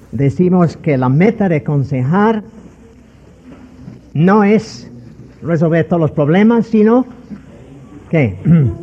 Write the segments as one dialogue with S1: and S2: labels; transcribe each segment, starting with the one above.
S1: decimos que la meta de aconsejar no es resolver todos los problemas, sino ¿qué?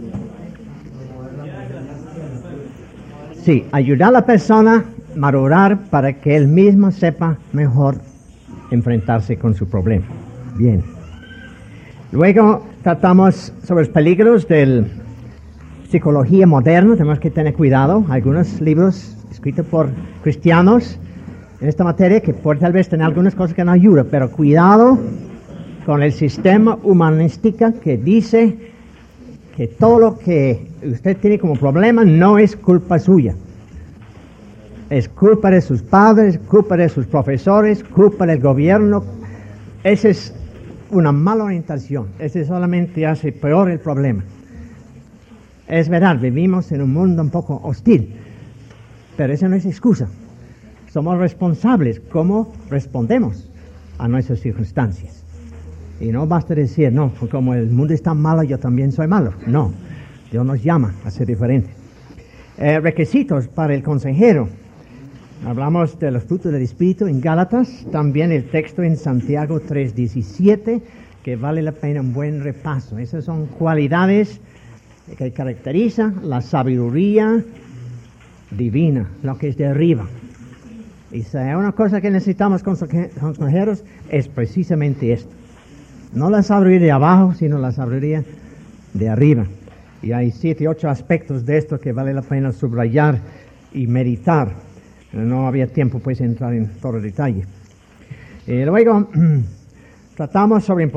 S1: Sí, ayudar a la persona a madurar para que él mismo sepa mejor enfrentarse con su problema. Bien. Luego tratamos sobre los peligros de la psicología moderna. Tenemos que tener cuidado. Algunos libros escritos por cristianos en esta materia que puede tal vez tener algunas cosas que no ayudan, pero cuidado con el sistema humanístico que dice que todo lo que usted tiene como problema no es culpa suya. Es culpa de sus padres, culpa de sus profesores, culpa del gobierno. Esa es una mala orientación. Ese solamente hace peor el problema. Es verdad, vivimos en un mundo un poco hostil, pero eso no es excusa. Somos responsables cómo respondemos a nuestras circunstancias. Y no basta decir, no, como el mundo es tan malo, yo también soy malo. No, Dios nos llama a ser diferentes. Requisitos para el consejero. Hablamos de los frutos del Espíritu en Gálatas, también el texto en Santiago 3:17, que vale la pena un buen repaso. Esas son cualidades que caracterizan la sabiduría divina, lo que es de arriba. Y si hay una cosa que necesitamos consejeros, es precisamente esto. No la sabiduría de abajo, sino la sabiduría de arriba. Y hay 7 u 8 aspectos de esto que vale la pena subrayar y meditar. No había tiempo pues entrar en todo el detalle. Luego tratamos sobre